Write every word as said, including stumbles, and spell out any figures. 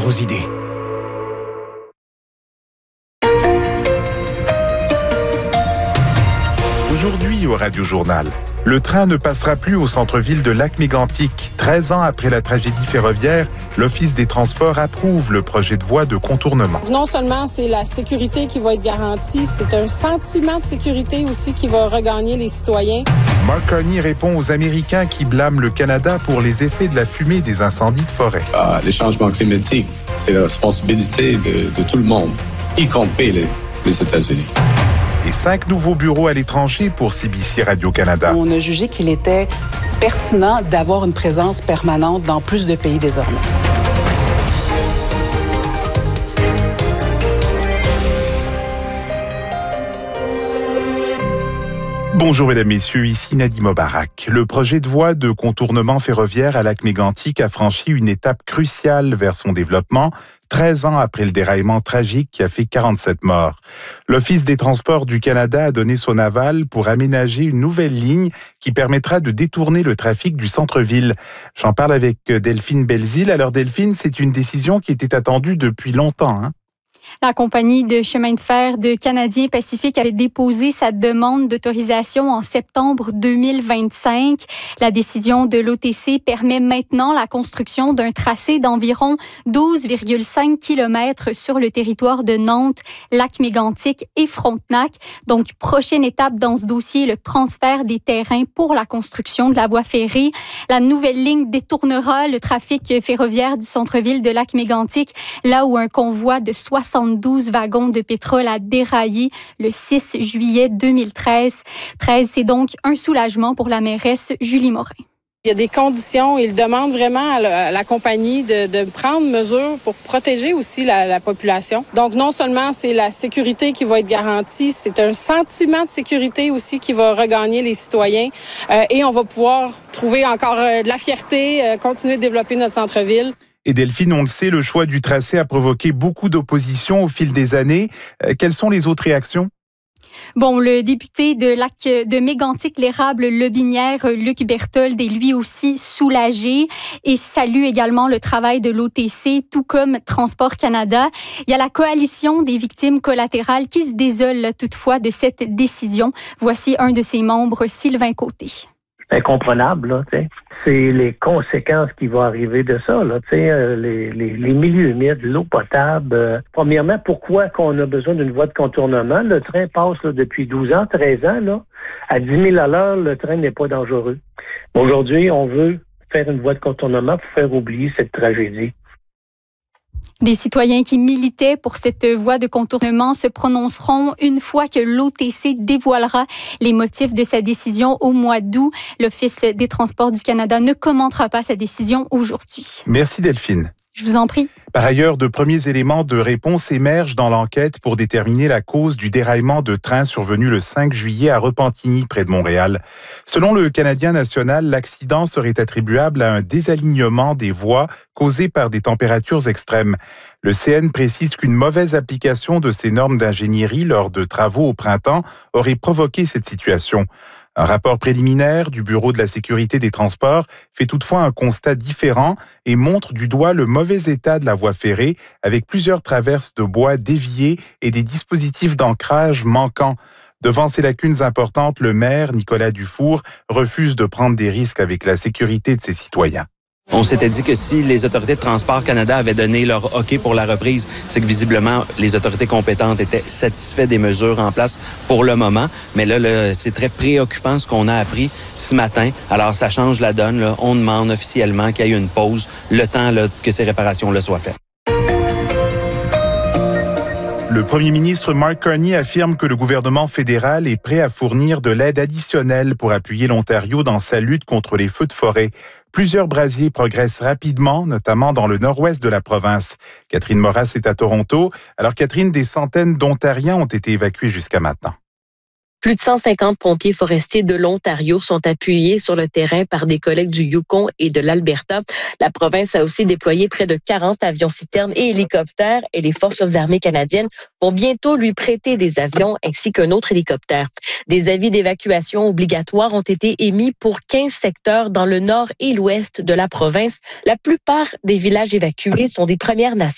vos idées. Aujourd'hui au Radio Journal, le train ne passera plus au centre-ville de Lac-Mégantic. treize ans après la tragédie ferroviaire, l'Office des transports approuve le projet de voie de contournement. Non seulement c'est la sécurité qui va être garantie, c'est un sentiment de sécurité aussi qui va regagner les citoyens. Mark Carney répond aux Américains qui blâment le Canada pour les effets de la fumée des incendies de forêt. Ah, les changements climatiques, c'est la responsabilité de, de tout le monde, y compris les, les États-Unis. Et cinq nouveaux bureaux à l'étranger pour C B C Radio-Canada. On a jugé qu'il était pertinent d'avoir une présence permanente dans plus de pays désormais. Bonjour mesdames, messieurs, ici Nadim Obarak. Le projet de voie de contournement ferroviaire à Lac-Mégantic a franchi une étape cruciale vers son développement, treize ans après le déraillement tragique qui a fait quarante-sept morts. L'Office des transports du Canada a donné son aval pour aménager une nouvelle ligne qui permettra de détourner le trafic du centre-ville. J'en parle avec Delphine Belzile. Alors Delphine, c'est une décision qui était attendue depuis longtemps, hein? La compagnie de chemin de fer de Canadien Pacifique avait déposé sa demande d'autorisation en septembre deux mille vingt-cinq. La décision de l'O T C permet maintenant la construction d'un tracé d'environ douze virgule cinq kilomètres sur le territoire de Nantes, Lac-Mégantic et Frontenac. Donc, prochaine étape dans ce dossier, le transfert des terrains pour la construction de la voie ferrée. La nouvelle ligne détournera le trafic ferroviaire du centre-ville de Lac-Mégantic, là où un convoi de soixante-douze wagons de pétrole a déraillé le six juillet deux mille treize. treize, c'est donc un soulagement pour la mairesse Julie Morin. Il y a des conditions. Il demande vraiment à la, à la compagnie de, de prendre mesure pour protéger aussi la, la population. Donc, non seulement c'est la sécurité qui va être garantie, c'est un sentiment de sécurité aussi qui va regagner les citoyens. Euh, et on va pouvoir trouver encore euh, de la fierté, euh, continuer de développer notre centre-ville. Et Delphine, on le sait, le choix du tracé a provoqué beaucoup d'opposition au fil des années. Euh, quelles sont les autres réactions? Bon, le député de Lac de Mégantic-l'Érable-Lobinière, Luc Berthold, est lui aussi soulagé et salue également le travail de l'O T C, tout comme Transport Canada. Il y a la coalition des victimes collatérales qui se désole toutefois de cette décision. Voici un de ses membres, Sylvain Côté. Incomprenable, là, tu sais. C'est les conséquences qui vont arriver de ça, là, tu sais, euh, les, les, les milieux humides, l'eau potable. Euh, premièrement, pourquoi qu'on a besoin d'une voie de contournement? Le train passe là, depuis douze ans, treize ans, là, à dix mille à l'heure, le train n'est pas dangereux. Aujourd'hui, on veut faire une voie de contournement pour faire oublier cette tragédie. Des citoyens qui militaient pour cette voie de contournement se prononceront une fois que l'O T C dévoilera les motifs de sa décision au mois d'août. L'Office des transports du Canada ne commentera pas sa décision aujourd'hui. Merci Delphine. Je vous en prie. Par ailleurs, de premiers éléments de réponse émergent dans l'enquête pour déterminer la cause du déraillement de train survenu le cinq juillet à Repentigny, près de Montréal. Selon le Canadien national, l'accident serait attribuable à un désalignement des voies causé par des températures extrêmes. Le C N précise qu'une mauvaise application de ces normes d'ingénierie lors de travaux au printemps aurait provoqué cette situation. Un rapport préliminaire du Bureau de la sécurité des transports fait toutefois un constat différent et montre du doigt le mauvais état de la voie ferrée avec plusieurs traverses de bois déviées et des dispositifs d'ancrage manquants. Devant ces lacunes importantes, le maire, Nicolas Dufour, refuse de prendre des risques avec la sécurité de ses citoyens. On s'était dit que si les autorités de Transport Canada avaient donné leur OK pour la reprise, c'est que visiblement, les autorités compétentes étaient satisfaites des mesures en place pour le moment. Mais là, là c'est très préoccupant ce qu'on a appris ce matin. Alors, ça change la donne. Là. On demande officiellement qu'il y ait une pause, le temps là, que ces réparations-là soient faites. Le premier ministre Mark Carney affirme que le gouvernement fédéral est prêt à fournir de l'aide additionnelle pour appuyer l'Ontario dans sa lutte contre les feux de forêt. Plusieurs brasiers progressent rapidement, notamment dans le nord-ouest de la province. Catherine Moras est à Toronto. Alors Catherine, des centaines d'Ontariens ont été évacués jusqu'à maintenant. Plus de cent cinquante pompiers forestiers de l'Ontario sont appuyés sur le terrain par des collègues du Yukon et de l'Alberta. La province a aussi déployé près de quarante avions-citernes et hélicoptères et les Forces armées canadiennes vont bientôt lui prêter des avions ainsi qu'un autre hélicoptère. Des avis d'évacuation obligatoires ont été émis pour quinze secteurs dans le nord et l'ouest de la province. La plupart des villages évacués sont des Premières Nations.